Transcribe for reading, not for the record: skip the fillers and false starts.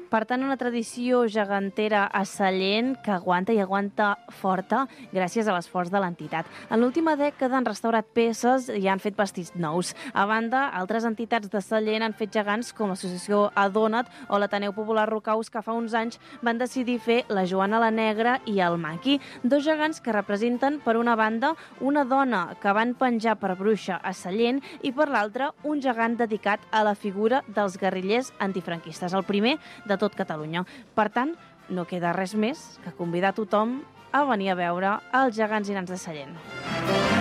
Per tant, una tradició gegantera a Sallent que aguanta i aguanta forta gràcies a l'esforç de l'entitat. En l'última dècada han restaurat peces i han fet vestits nous. A banda, altres entitats de Sallent han fet gegants com l'associació Adona't o l'Ateneu Popular Rocaus, que fa uns anys van decidir fer la Joana la Negra i el Maqui, dos gegants que representen, per una banda, una dona que van penjar per bruixa a Sallent i, per l'altra, un gegant dedicat a la figura dels guerrillers antifranquistes, el primer de tot Catalunya. Per tant, no queda res més que convidar tothom a venir a veure els gegants i nans de Sallent.